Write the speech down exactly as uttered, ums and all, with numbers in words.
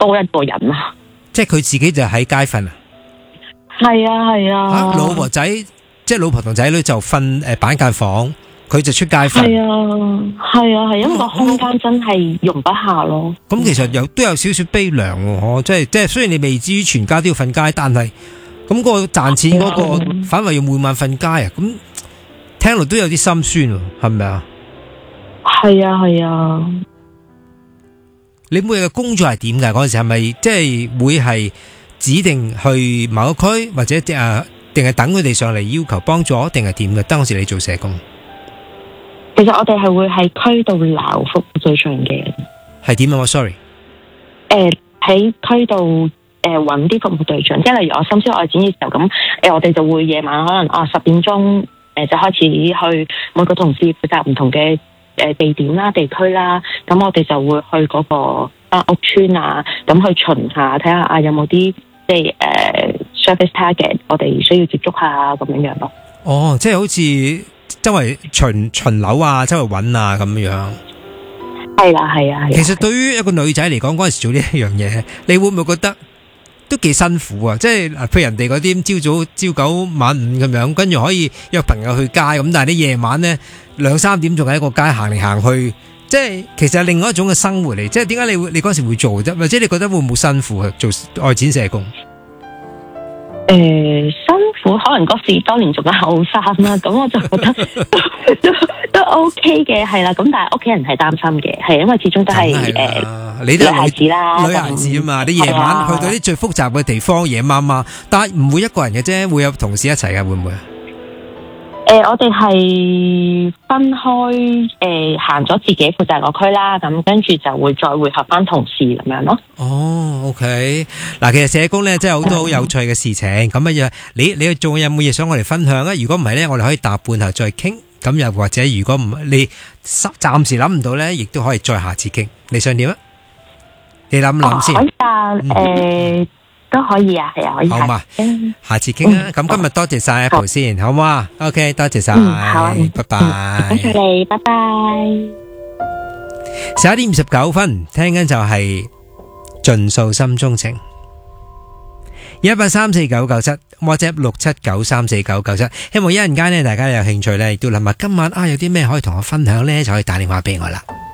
多一個人啊。 即係佢自己就喺街瞓啊？ 係啊係啊。 啊，老婆仔即係老婆同仔女就瞓誒板間房，佢就出街瞓。 係啊係啊係，因為個空間真係容不下咯。 咁其實又都有少少悲涼喎，即係即係雖然你未至於全家都要瞓街，但係咁個賺錢嗰個反為要每晚瞓街啊，咁聽落都有啲心酸喎，係咪啊？ 係啊係啊。 你每日嘅工作係點㗎？嗰陣時係咪即係會係指定去某一區，或者誒定係等佢哋上嚟要求幫助，定係點嘅？當時你做社工， 其實我哋係會喺區度撈服務對象嘅。係點啊？我 sorry。 誒喺區度誒揾啲服務對象，即係例如我深宵外展嘅時候，咁誒我哋就會夜晚可能啊十點鐘誒就開始去每個同事負責唔同嘅誒地點啦、地區啦，咁我哋就會去嗰個啊屋邨啊，咁去巡下睇下啊有冇啲即係誒 service target，我哋需要接觸下咁樣樣咯。 哦，即係好似周圍巡巡樓啊，周圍揾啊咁樣。 係啦，係啊，係啊。 其實對於一個女仔嚟講，嗰陣時做呢一樣嘢，你會唔會覺得都幾辛苦啊？即係譬如人哋嗰啲朝早朝九晚五咁樣，跟住可以約朋友去街咁，但係你夜晚呢，兩三點仲喺個街行嚟行去，即係其實係另外一種嘅生活嚟。即係點解你會你嗰時會做啫？或者你覺得會唔會辛苦啊？做外展社工？ 誒、呃，辛苦可能嗰時當年仲係後生啦，咁我就覺得都都 OK 嘅，係啦。咁但係屋企人係擔心嘅，係因為始終都係誒， 你都係女孩子啦， 女孩子啊嘛。你夜晚去到啲最複雜嘅地方，夜媽媽，但係唔會一個人嘅啫，會有同事一齊㗎，會唔會啊？ 誒、呃，我哋係分開誒，行咗自己負責個區啦，咁跟住就會再會合翻同事咁樣咯。 哦 ，OK， 嗱，其實社工咧真係好多好有趣嘅事情，咁乜嘢？你你仲有冇嘢想我哋分享啊？如果唔係咧，我哋可以搭半後再傾。咁又或者如果唔你暫時諗唔到咧，亦都可以再下次傾。你想點啊？你諗諗先。 可以啊，誒。都可以啊，係啊，可以。 好嘛，下次傾啦。咁今日多謝晒 Apple 先，好唔好啊 ？OK， 多謝晒，拜拜。 多謝你，拜拜。 十一點二十九分，聽緊就係盡訴心中情。一八三四九九七，或者六七九三四九九七。希望一陣間呢，大家有興趣呢，亦都諗下今晚啊，有啲咩可以同我分享呢，就可以打電話俾我啦。